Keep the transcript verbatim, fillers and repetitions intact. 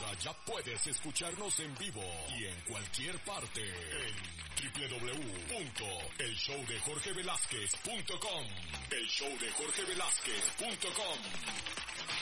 Ahora ya puedes escucharnos en vivo y en cualquier parte en doble u doble u doble u punto el show de jorge velázquez punto com. el show de jorge velázquez punto com.